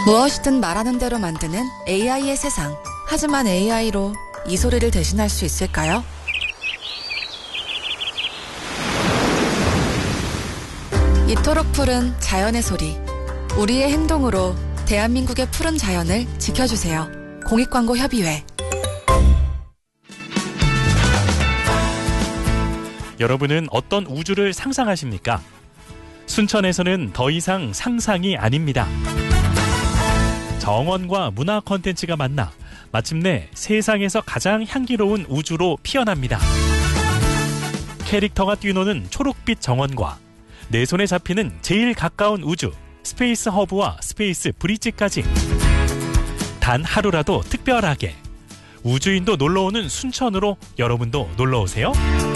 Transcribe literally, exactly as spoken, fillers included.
무엇이든 말하는 대로 만드는 에이아이의 세상. 하지만 에이아이로 이 소리를 대신할 수 있을까요? 이토록 푸른 자연의 소리. 우리의 행동으로 대한민국의 푸른 자연을 지켜주세요. 공익광고협의회. 여러분은 어떤 우주를 상상하십니까? 순천에서는 더 이상 상상이 아닙니다. 정원과 문화 콘텐츠가 만나 마침내 세상에서 가장 향기로운 우주로 피어납니다. 캐릭터가 뛰노는 초록빛 정원과 내 손에 잡히는 제일 가까운 우주 스페이스 허브와 스페이스 브릿지까지 단 하루라도 특별하게 우주인도 놀러오는 순천으로 여러분도 놀러오세요.